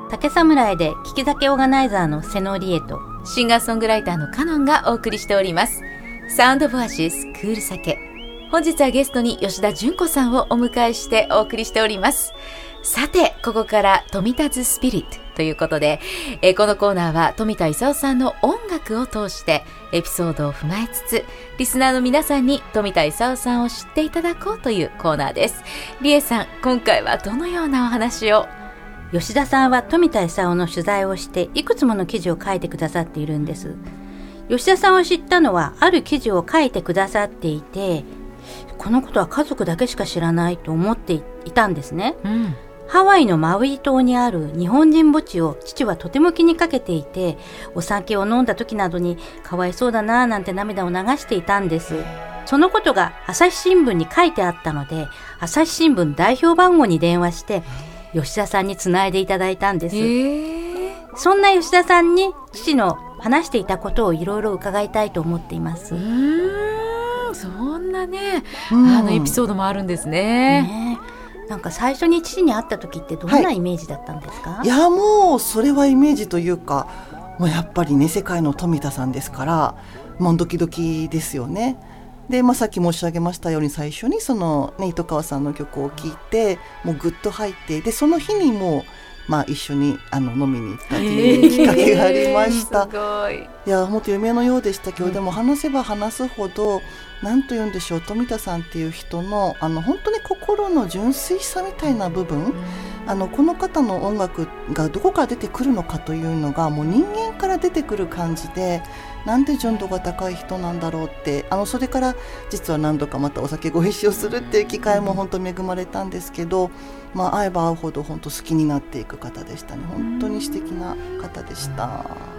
竹侍で聞き酒オーガナイザーの瀬野理恵とシンガーソングライターのカノンがお送りしております。サウンドボアシスクール酒。本日はゲストに吉田純子さんをお迎えしてお送りしております。さて、ここから富田ズスピリットということで、このコーナーは富田勲さんの音楽を通してエピソードを踏まえつつ、リスナーの皆さんに富田勲さんを知っていただこうというコーナーです。理恵さん、今回はどのようなお話を？ 吉田さんは富田勲の取材をしていくつもの記事を書いてくださっているんです。吉田さんを知ったのはある記事を書いてくださっていて、このことは家族だけしか知らないと思っていたんですね、ハワイのマウイ島にある日本人墓地を父はとても気にかけていて、お酒を飲んだ時などにかわいそうだなぁなんて涙を流していたんです。そのことが朝日新聞に書いてあったので、朝日新聞代表番号に電話して吉田さんにつないでいただいたんです。そんな吉田さんに父の話していたことをいろいろ伺いたいと思っています。 そんなね、エピソードもあるんですね。 なんか最初に父に会った時ってどんなイメージだったんですか？ いや、もうそれはイメージというか、もうやっぱりね、世界の富田さんですから、もうドキドキですよね。で、さっき申し上げましたように、最初にその、糸川さんの曲を聴いてもうグッと入って、でその日にもう、一緒に飲みに行ったというきっかけがありました。 すごい。 いや、本当夢のようでしたけど、でも話せば話すほど、なんと言うんでしょう、富田さんっていう人の本当に心の純粋さみたいな部分、この方の音楽がどこから出てくるのかというのがもう人間から出てくる感じで、なんで純度が高い人なんだろうって、それから実は何度かまたお酒ご一緒するっていう機会も本当恵まれたんですけど、会えば会うほど本当好きになっていく方でしたね。本当に素敵な方でした。